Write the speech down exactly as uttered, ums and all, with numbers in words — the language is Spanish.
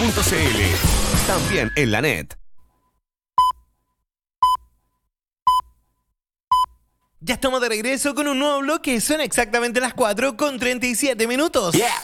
punto c l. También en la net. Ya estamos de regreso con un nuevo bloque. Son exactamente las cuatro con treinta y siete minutos. Yeah.